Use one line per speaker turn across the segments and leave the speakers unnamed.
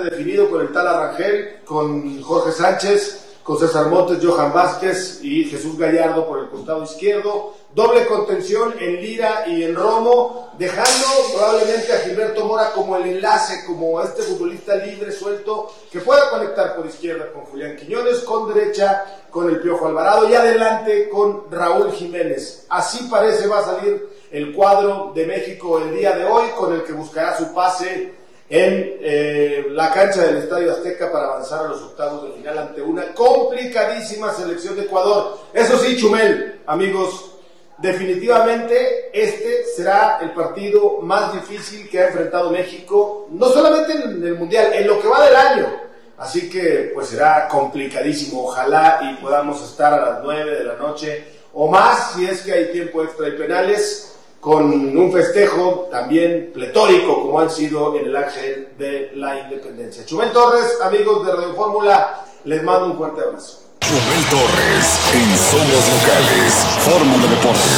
definido con el Tal Arrangel, con Jorge Sánchez, con César Montes, Johan Vázquez y Jesús Gallardo por el costado izquierdo. Doble contención en Lira y en Romo, dejando probablemente a Gilberto Mora como el enlace, como este futbolista libre, suelto, que pueda conectar por izquierda con Julián Quiñones, con derecha con el Piojo Alvarado y adelante con Raúl Jiménez. Así parece va a salir el cuadro de México el día de hoy, con el que buscará su pase en la cancha del Estadio Azteca para avanzar a los octavos de final ante una complicadísima selección de Ecuador. Eso sí, Chumel, amigos, definitivamente este será el partido más difícil que ha enfrentado México, no solamente en el Mundial, en lo que va del año. Así que pues será complicadísimo. Ojalá y podamos estar a las 9 de la noche o más, si es que hay tiempo extra y penales, con un festejo también pletórico como han sido en el Ángel de la Independencia. Chumel Torres, amigos de Radio Fórmula, les mando un fuerte abrazo.
Chumel Torres, en Somos Locales, Fórmula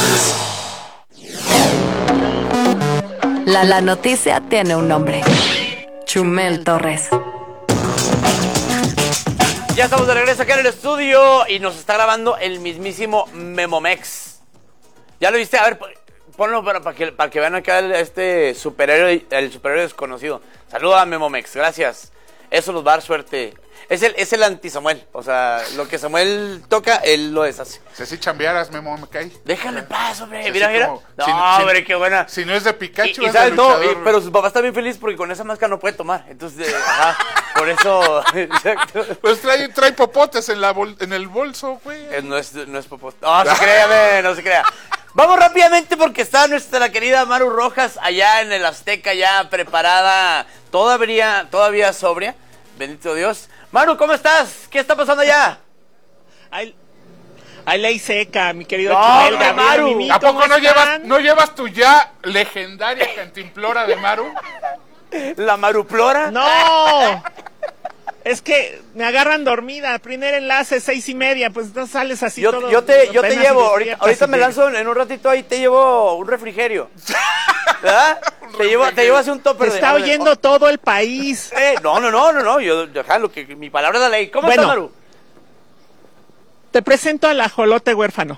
Deportes.
La noticia tiene un nombre: Chumel Torres.
Ya estamos de regreso acá en el estudio y nos está grabando el mismísimo Memomex. ¿Ya lo viste? A ver, ponlo para que vean acá este superhéroe, el superhéroe desconocido. Saluda a Memomex, gracias. Eso nos va a dar suerte. Es el anti-Samuel. O sea, lo que Samuel toca, él lo deshace.
Si así chambearas, Memo, me cae.
Déjame en paz, hombre.
Si
Mira.
como,
No, hombre, qué buena.
Si no es de Pikachu,
y
es
sabes,
de
no,
luchador.
pero su papá está bien feliz porque con esa máscara no puede tomar. Entonces, por eso. Exacto.
Pues trae popotes en el bolso, güey.
No es popote. No se crea, no se crea. Vamos rápidamente porque está nuestra querida Maru Rojas allá en el Azteca, ya preparada, todavía sobria. Bendito Dios. Maru, ¿cómo estás? ¿Qué está pasando allá?
Hay ley seca, mi querido
No,
Chumel.
Maru.
Gabriel, Mimito,
¿A poco
¿cómo
no llevas tu ya legendaria cantimplora de Maru?
¿La Maruplora?
No, es que me agarran dormida. Primer enlace, 6:30, pues no sales así todo.
Yo te
apenas
llevo,
si despiertas
ahorita
y
me
te-
lanzo en un ratito ahí, te llevo un refrigerio. ¿Verdad? Te llevo hacia un
Te
topper.
está oyendo todo el país.
No, yo mi palabra es la ley. ¿Cómo
Bueno.
está, Maru?
Te presento al ajolote huérfano.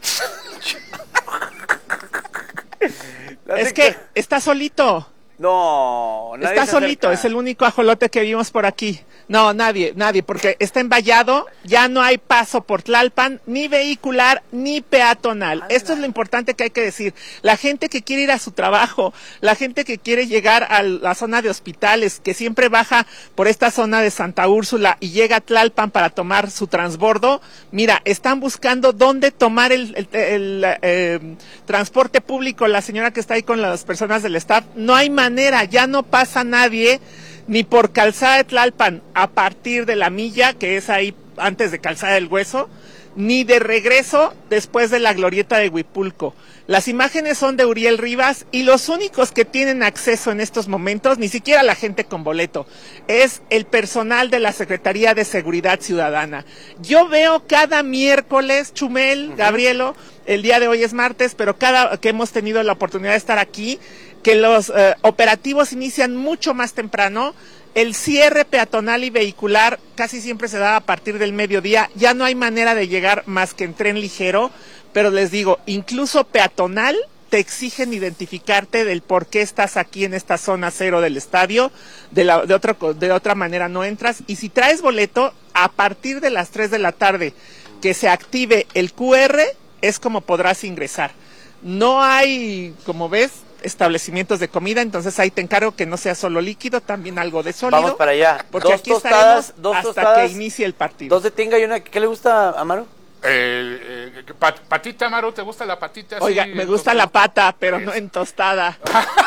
Es que está solito.
No, nadie
Está
se
solito,
acerca.
es el único ajolote que vimos por aquí. No, nadie, porque está envallado, ya no hay paso por Tlalpan, ni vehicular, ni peatonal. Esto es lo importante que hay que decir. La gente que quiere ir a su trabajo, la gente que quiere llegar a la zona de hospitales, que siempre baja por esta zona de Santa Úrsula y llega a Tlalpan para tomar su transbordo, mira, están buscando dónde tomar el transporte público. La señora que está ahí con las personas del staff, no hay manera, ya no pasa nadie, ni por Calzada de Tlalpan a partir de la milla, que es ahí antes de Calzada del Hueso, ni de regreso después de la glorieta de Huipulco. Las imágenes son de Uriel Rivas y los únicos que tienen acceso en estos momentos, ni siquiera la gente con boleto, es el personal de la Secretaría de Seguridad Ciudadana. Yo veo cada miércoles, Chumel, Gabrielo, el día de hoy es martes, pero cada que hemos tenido la oportunidad de estar aquí, que los operativos inician mucho más temprano. El cierre peatonal y vehicular casi siempre se da a partir del mediodía. Ya no hay manera de llegar más que en tren ligero, pero les digo, incluso peatonal te exigen identificarte del por qué estás aquí en esta zona cero del estadio. De otra manera no entras. Y si traes boleto, a partir de las 3 de la tarde que se active el QR, es como podrás ingresar. No hay, como ves, establecimientos de comida, entonces ahí te encargo que no sea solo líquido, también algo de sólido.
Vamos para allá.
Porque aquí estaremos hasta que inicie el partido.
2 de tinga y una. ¿Qué le gusta a Maru?
Patita, Maru, ¿te gusta la patita?
Oiga,
así,
me gusta la pata, pero no en tostada.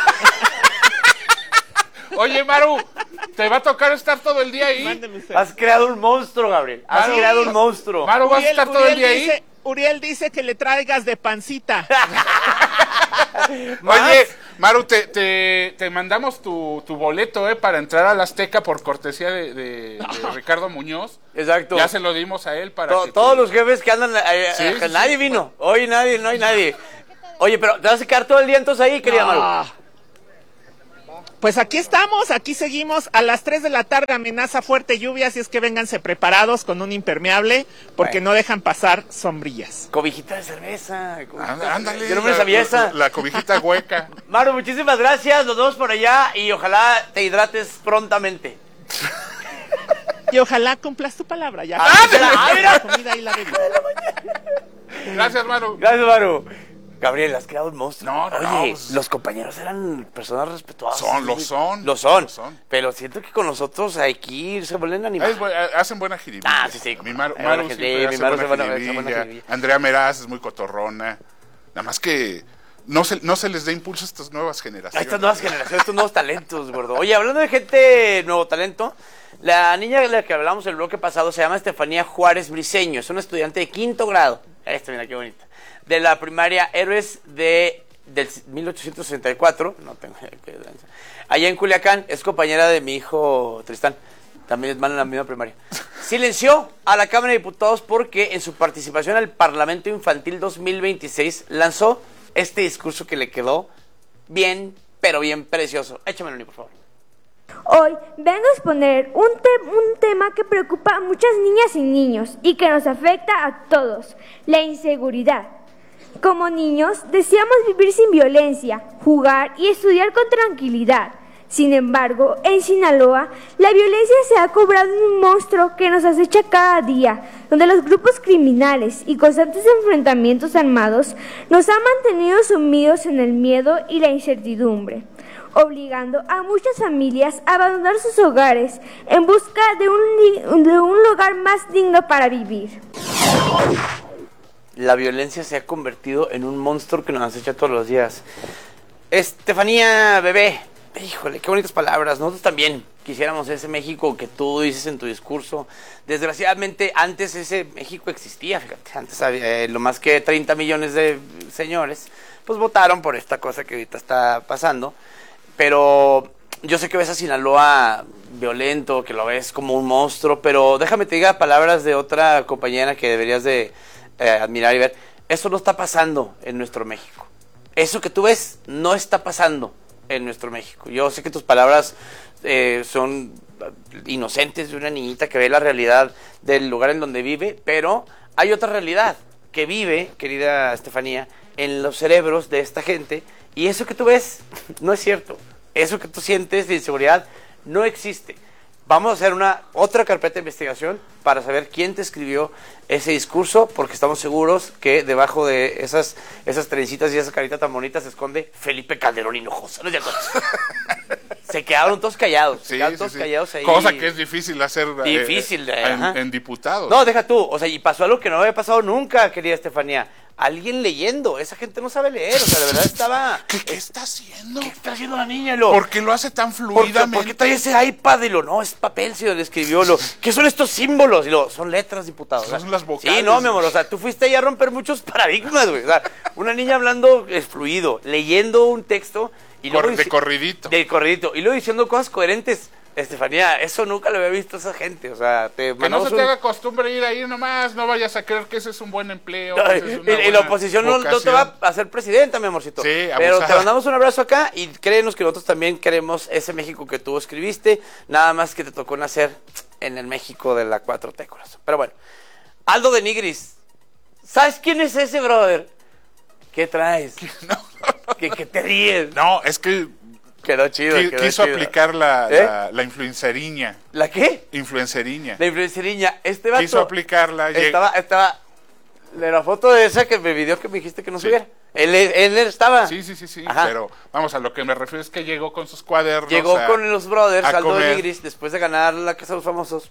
Oye, Maru, te va a tocar estar todo el día ahí.
Mándeme usted.
Has creado un monstruo, Gabriel. Has creado un monstruo.
Maru, ¿vas a estar todo el día ahí?
Uriel dice que le traigas de pancita.
Oye, Maru, te mandamos tu boleto para entrar al Azteca por cortesía de Ricardo Muñoz.
Exacto.
Ya se lo dimos a él para
Todos los jefes que andan,
Sí,
nadie
sí.
vino. Hoy no hay nadie. Oye, pero ¿te vas a quedar todo el día entonces ahí, querida Maru?
Pues aquí estamos, aquí seguimos. A las 3 de la tarde amenaza fuerte lluvia, así es que vénganse preparados con un impermeable, porque no dejan pasar sombrillas.
Cobijita de cerveza.
Ándale.
Yo no me sabía esa.
La cobijita hueca.
Maru, muchísimas gracias. Nos vemos por allá y ojalá te hidrates prontamente.
Y ojalá cumplas tu palabra. Ya.
Mira.
La comida y la bebida.
Gracias, Maru.
Gracias, Maru. Gabriel, has creado un monstruo.
No,
Oye,
pues,
los compañeros eran personas respetuosas.
Lo son.
Lo son. Pero siento que con nosotros aquí se vuelven animales.
Hacen buena jiribilla.
Sí.
Mi Maru
Buena
siempre hace buena jiribilla. Andrea Meraz es muy cotorrona. Nada más que no se les dé impulso a estas nuevas generaciones.
A estas nuevas generaciones, estos nuevos talentos, gordo. Oye, hablando de gente nuevo talento, la niña de la que hablamos el bloque pasado se llama Estefanía Juárez Briceño. Es una estudiante de 5º grado. Mira qué bonita. De la primaria Héroes del 1864. No tengo allá en Culiacán. Es compañera de mi hijo Tristán. También van en la misma primaria. Silenció a la Cámara de Diputados porque en su participación al Parlamento Infantil 2026 lanzó este discurso que le quedó bien, pero bien precioso. Échamelo, Ni, por favor.
Hoy vengo a exponer un tema que preocupa a muchas niñas y niños y que nos afecta a todos, la inseguridad. Como niños deseamos vivir sin violencia, jugar y estudiar con tranquilidad. Sin embargo, en Sinaloa, la violencia se ha cobrado en un monstruo que nos acecha cada día, donde los grupos criminales y constantes enfrentamientos armados nos han mantenido sumidos en el miedo y la incertidumbre, obligando a muchas familias a abandonar sus hogares en busca de un lugar más digno para vivir.
La violencia se ha convertido en un monstruo que nos acecha todos los días. Estefanía, bebé, híjole, qué bonitas palabras. Nosotros también quisiéramos ese México que tú dices en tu discurso. Desgraciadamente, antes ese México existía, fíjate. Antes había lo más que 30 millones de señores, pues votaron por esta cosa que ahorita está pasando. Pero yo sé que ves a Sinaloa violento, que lo ves como un monstruo, pero déjame te diga palabras de otra compañera que deberías de admirar y ver. Eso no está pasando en nuestro México. Eso que tú ves no está pasando en nuestro México. Yo sé que tus palabras son inocentes de una niñita que ve la realidad del lugar en donde vive, pero hay otra realidad que vive, querida Estefanía, en los cerebros de esta gente, y eso que tú ves no es cierto. Eso que tú sientes de inseguridad no existe. Vamos a hacer otra carpeta de investigación para saber quién te escribió ese discurso, porque estamos seguros que debajo de esas trencitas y esa carita tan bonita se esconde Felipe Calderón Hinojosa. ¿No es cierto? Se quedaron todos callados.
Sí,
callados ahí.
Cosa que es difícil hacer
en
diputados.
No, deja tú. O sea, y pasó algo que no había pasado nunca, querida Estefanía. Alguien leyendo. Esa gente no sabe leer. O sea, de verdad estaba...
¿Qué está haciendo?
¿Qué está haciendo la niña?
¿Por qué lo hace tan fluidamente?
¿Por qué trae ese iPad? Y no, es papel, si lo escribió. ¿Qué son estos símbolos? Y son letras, diputado.
Son las vocales.
Sí, no, mi amor. O sea, tú fuiste ahí a romper muchos paradigmas, güey. O sea, una niña hablando fluido, leyendo un texto... Y luego
de corridito.
De corridito. Y luego diciendo cosas coherentes. Estefanía, eso nunca lo había visto esa gente. O sea,
que no se te haga costumbre ir ahí nomás. No vayas a creer que ese es un buen empleo.
Y la oposición no te va a hacer presidenta, mi amorcito.
Sí, abusada.
Pero te mandamos un abrazo acá y créenos que nosotros también queremos ese México que tú escribiste. Nada más que te tocó nacer en el México de la 4T, corazón. Pero bueno, Aldo de Nigris. ¿Sabes quién es ese, brother? ¿Qué traes?
No.
¿Qué te ríes?
No, es que
quedó chido.
Quiso aplicar la influenceriña.
¿La qué?
Influenceriña.
La influenceriña. Este vato
quiso aplicarla.
Estaba la foto de esa que me video que me dijiste que no subiera. Él estaba.
Sí. Ajá. Pero vamos, a lo que me refiero es que llegó con sus cuadernos.
Llegó con los brothers, Aldo de Nigris, después de ganar la Casa de los Famosos.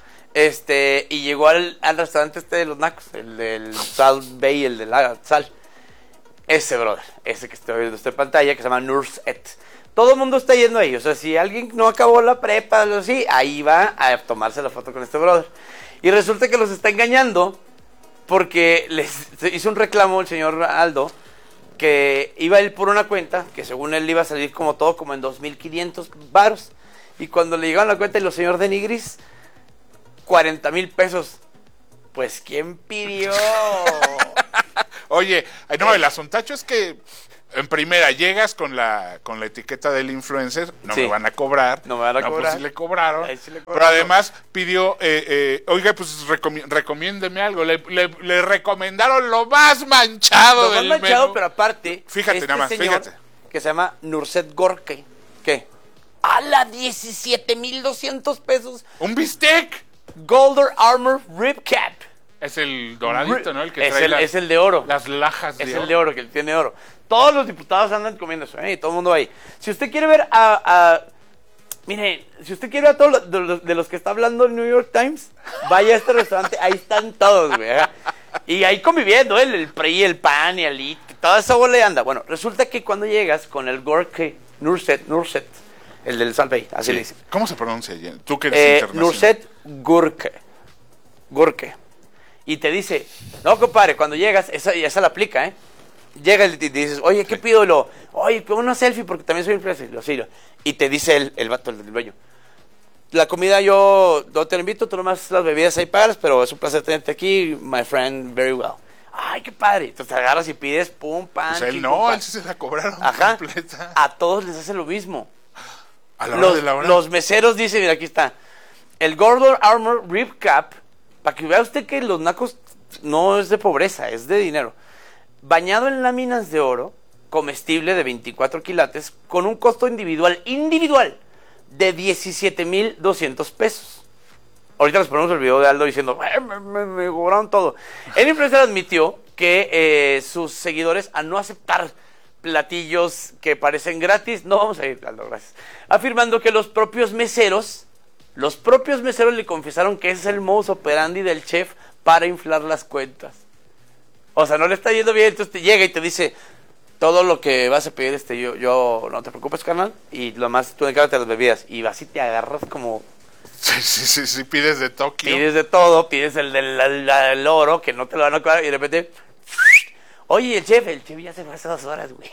Y llegó al restaurante de los nacos, el del Salt Bay, el de la sal. Ese brother, ese que estoy viendo en pantalla, que se llama Nurs Et. Todo el mundo está yendo ahí. O sea, si alguien no acabó la prepa, algo así, ahí va a tomarse la foto con este brother. Y resulta que los está engañando porque les hizo un reclamo el señor Aldo, que iba a ir por una cuenta, que según él iba a salir como en 2,500 varos. Y cuando le llegaron la cuenta y los señores de Nigris, 40,000 pesos. Pues, ¿quién pidió?
Oye, no, el asuntacho es que En primera, llegas con la etiqueta del influencer, no
Sí.
me van a cobrar.
No me van a cobrar.
Pues sí le cobraron.
Ahí sí le
Pero
cobraron.
además pidió, oiga, pues recomiéndeme algo. Le recomendaron lo más manchado
Lo más
del
manchado,
menú.
pero aparte,
Fíjate nada más,
señor,
fíjate.
que se llama Nurset Gorke, ¿qué? ¡A la 17,200 pesos!
Un bistec.
Golden Armor Rib Cap.
Es el doradito, ¿no? El que
es
trae
es el de oro.
las lajas
Es
de
el
oro.
de oro, que tiene oro. Todos los diputados andan comiendo eso, ¿eh? Y todo el mundo va ahí. Si usted quiere ver miren, si usted quiere ver a todos de los que está hablando el New York Times, vaya a este restaurante, ahí están todos, güey. ¿eh? Y ahí conviviendo, el PRI, el PAN y el IT, toda esa bola de anda. Bueno, resulta que cuando llegas con el Gorke, Nurset, el del Salvey, así le dicen.
¿Cómo se pronuncia? Tú que eres internacional.
Nurset Gorke. Y te dice, no, compadre, cuando llegas, esa la aplica, ¿eh? Llega y te dices, oye, ¿qué pido? Oye, pongo una selfie porque también soy influencer. Y te dice el vato, el dueño. La comida yo no te lo invito, tú nomás las bebidas ahí pagas, pero es un placer tenerte aquí, my friend, very well. Ay, qué padre. Entonces te agarras y pides, pum, pan.
Pues él
chico,
no,
pan.
él sí se la cobraron
Ajá.
completa.
A todos les hace lo mismo.
A la hora de la hora.
Los meseros dicen, mira, aquí está. El Golden Armor Rib Cap, para que vea usted que los nacos no es de pobreza, es de dinero. Bañado en láminas de oro, comestible de 24 quilates, con un costo individual, de 17,200 pesos. Ahorita les ponemos el video de Aldo diciendo, me cobraron todo. El influencer admitió que sus seguidores, a no aceptar platillos que parecen gratis, no vamos a ir, Aldo, gracias. Afirmando que los propios meseros le confesaron que ese es el modus operandi del chef para inflar las cuentas. O sea, no le está yendo bien, entonces te llega y te dice, todo lo que vas a pedir, yo no te preocupes, carnal, y lo más tú encárgate las bebidas. Y vas y te agarras como...
Sí, pides de Tokio.
Pides de todo, pides el del oro, que no te lo van a cobrar, y de repente... Oye, el chef ya se fue hace 2 horas, güey.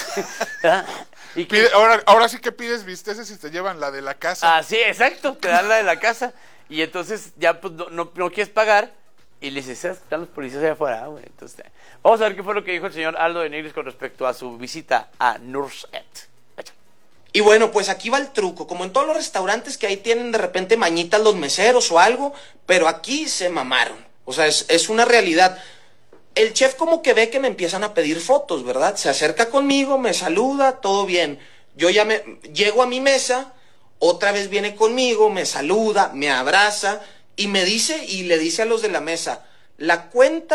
¿Y qué?
Ahora sí que pides bisteces y te llevan la de la casa.
Ah, sí, exacto, te dan la de la casa. Y entonces ya pues, no quieres pagar. Y le dices, están los policías allá afuera, güey. Entonces, vamos a ver qué fue lo que dijo el señor Aldo de Nigris con respecto a su visita a Nurset.
Y bueno, pues aquí va el truco. Como en todos los restaurantes que ahí tienen de repente mañitas los meseros o algo, pero aquí se mamaron. O sea, es una realidad. El chef como que ve que me empiezan a pedir fotos, ¿verdad? Se acerca conmigo, me saluda, todo bien. Yo ya llego a mi mesa, otra vez viene conmigo, me saluda, me abraza y me dice y le dice a los de la mesa, la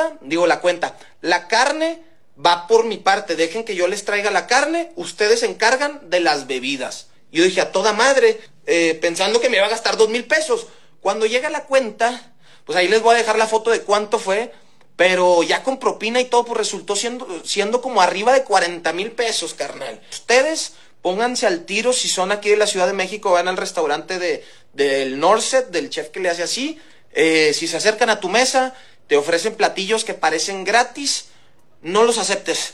carne va por mi parte, dejen que yo les traiga la carne, ustedes se encargan de las bebidas. Yo dije, a toda madre, pensando que me iba a gastar 2,000 pesos. Cuando llega la cuenta, pues ahí les voy a dejar la foto de cuánto fue, pero ya con propina y todo, pues resultó siendo como arriba de 40,000 pesos, carnal. Ustedes pónganse al tiro, si son aquí de la Ciudad de México, van al restaurante del Nurset, del chef que le hace así. Si se acercan a tu mesa, te ofrecen platillos que parecen gratis, no los aceptes.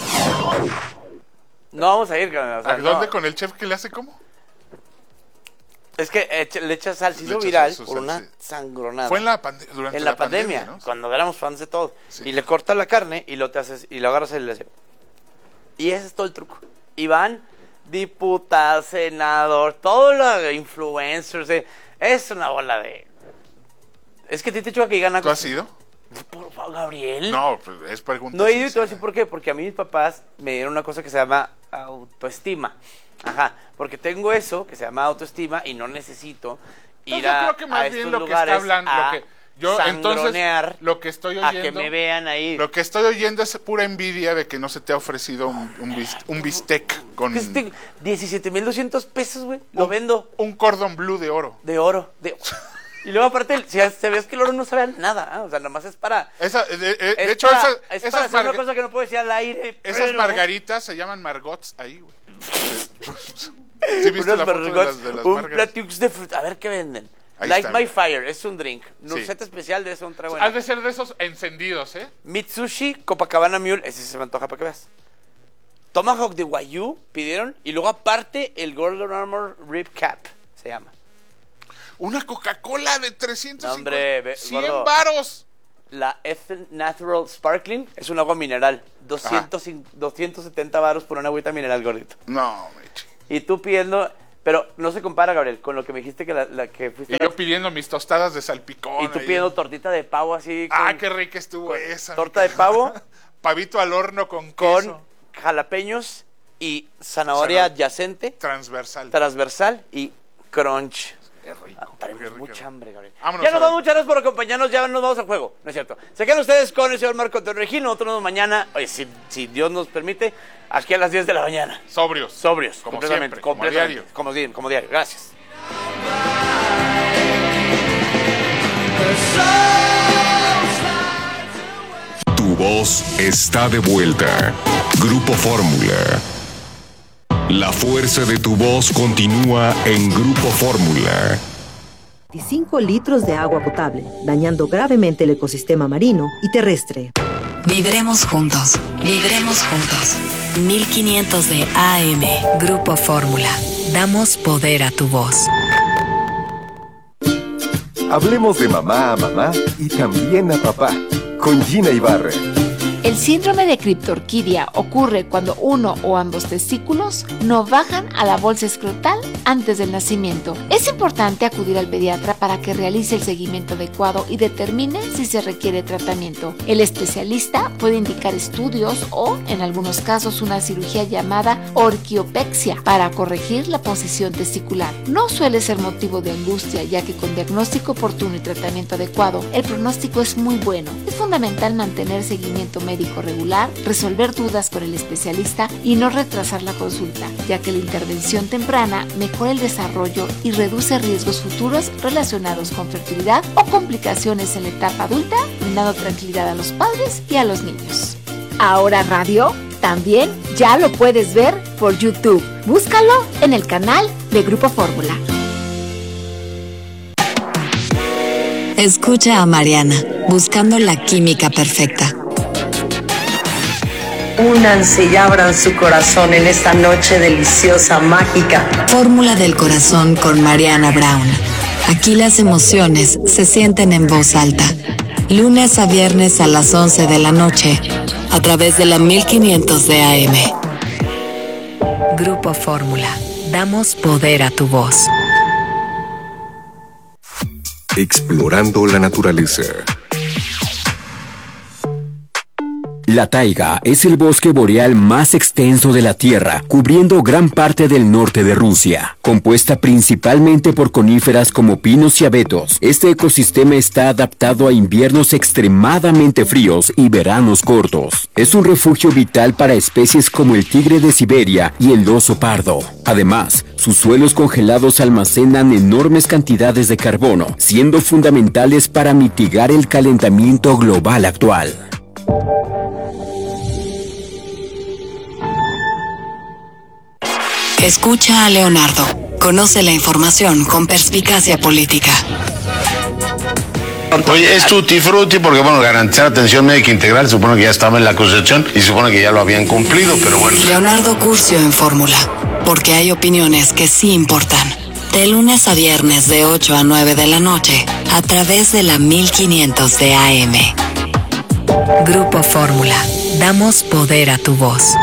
No vamos a ir, carnal, o sea,
¿A dónde
no.
con el chef que le hace cómo?
Es que le echas sal, se
Le
hizo
echas
viral
su
por
sal,
una
sí.
sangronada.
Fue durante
en la pandemia,
¿no?
cuando éramos fans de todo.
Sí.
Y le cortas la carne y lo agarras y le haces. Y ese es todo el truco. Y van diputados, senador, todos los influencers. Es una bola de... Es que a ti te choca que gana...
¿Tú has ido?
Por favor, Gabriel.
No, pues es pregunta.
No he ido y te voy a
sincera.
decir por qué. Porque a mí mis papás me dieron una cosa que se llama autoestima. Ajá. Porque tengo eso que se llama autoestima y no necesito ir
Entonces, yo
a
creo que más
estos
bien lo que
lugares
está hablando,
sangronear,
lo que estoy
a
oyendo,
que me vean ahí.
lo que estoy oyendo es pura envidia de que no se te ha ofrecido un bistec con
17,200 pesos, güey. Lo vendo
un cordon bleu de oro.
de oro. Y luego aparte, si se ves que el oro no sabe a nada, ¿ah? O sea, nada más es para...
De
es
hecho,
para, es
esas,
para hacer una cosa que no puedo decir al aire.
esas
pero-
margaritas se llaman margots ahí, güey. ¿Sí viste
Unos
la foto
margots,
de las
un
margaritas?
platux de fruta. A ver qué venden.
Ahí
Light
está,
My
mira.
Fire, es un drink. Nurset especial de eso, un trago.
Has de ser de esos encendidos, ¿eh?
Mitsushi Copacabana Mule, ese se me antoja para que veas. Tomahawk de Wagyu pidieron y luego aparte el Golden Armor Rib Cap se llama.
Una Coca-Cola de 350.
No, hombre,
100
gordo.
varos.
la Ethyl Natural Sparkling es un agua mineral. 270 varos por una agüita mineral, gordito.
No, meche.
Y tú pidiendo... Pero no se compara, Gabriel, con lo que me dijiste que la que fuiste...
Y yo pidiendo mis tostadas de salpicón.
Y tú
ahí.
pidiendo tortita de pavo así...
Qué rica estuvo esa.
Torta de pavo.
Pavito al horno con queso.
Con jalapeños y zanahoria adyacente. Transversal y crunch.
Qué rico.
Tenemos mucha hambre, Gabriel.
Vámonos,
Ya nos vamos, muchas gracias por acompañarnos. Ya nos vamos al juego. No es cierto. Se quedan ustedes con el señor Marco Antonio Regil. Nosotros nos vemos mañana. Oye, si Dios nos permite, aquí a las 10 de la mañana.
Sobrios.
Como siempre.
Como diario.
Como diario. Gracias.
Tu voz está de vuelta. Grupo Fórmula. La fuerza de tu voz continúa en Grupo Fórmula.
25 litros de agua potable, dañando gravemente el ecosistema marino y terrestre.
Vibremos juntos. 1500 de AM. Grupo Fórmula. Damos poder a tu voz.
Hablemos de mamá a mamá y también a papá, con Gina Ibarra.
El síndrome de criptorquidia ocurre cuando uno o ambos testículos no bajan a la bolsa escrotal antes del nacimiento. Es importante acudir al pediatra para que realice el seguimiento adecuado y determine si se requiere tratamiento. El especialista puede indicar estudios o, en algunos casos, una cirugía llamada orquiopexia para corregir la posición testicular. No suele ser motivo de angustia, ya que con diagnóstico oportuno y tratamiento adecuado, el pronóstico es muy bueno. Es fundamental mantener seguimiento médico regular, resolver dudas con el especialista y no retrasar la consulta, ya que la intervención temprana mejora el desarrollo y reduce riesgos futuros relacionados con fertilidad o complicaciones en la etapa adulta, brindando tranquilidad a los padres y a los niños. Ahora Radio también ya lo puedes ver por YouTube. Búscalo en el canal de Grupo Fórmula.
Escucha a Mariana, buscando la química perfecta.
Únanse y abran su corazón en esta noche deliciosa, mágica.
Fórmula del corazón con Mariana Brown. Aquí las emociones se sienten en voz alta. Lunes a viernes a las 11 de la noche, a través de la 1500 de AM. Grupo Fórmula. Damos poder a tu voz.
Explorando la naturaleza.
La taiga es el bosque boreal más extenso de la Tierra, cubriendo gran parte del norte de Rusia. Compuesta principalmente por coníferas como pinos y abetos, este ecosistema está adaptado a inviernos extremadamente fríos y veranos cortos. Es un refugio vital para especies como el tigre de Siberia y el oso pardo. Además, sus suelos congelados almacenan enormes cantidades de carbono, siendo fundamentales para mitigar el calentamiento global actual.
Escucha a Leonardo. Conoce la información con perspicacia política.
Oye, es tutti frutti porque, bueno, garantizar atención médica integral se supone que ya estaba en la Constitución y se supone que ya lo habían cumplido, pero bueno.
Leonardo Curcio en Fórmula, porque hay opiniones que sí importan. De lunes a viernes de 8 a 9 de la noche, a través de la 1500 de AM. Grupo Fórmula. Damos poder a tu voz.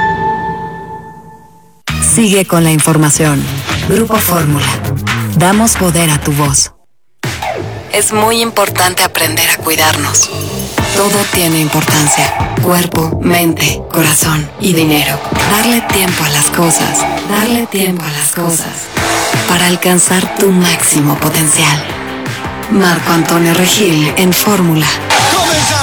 Sigue con la información. Grupo Fórmula. Damos poder a tu voz. Es muy importante aprender a cuidarnos. Todo tiene importancia. Cuerpo, mente, corazón y dinero. Darle tiempo a las cosas. Darle tiempo a las cosas. Para alcanzar tu máximo potencial. Marco Antonio Regil en Fórmula.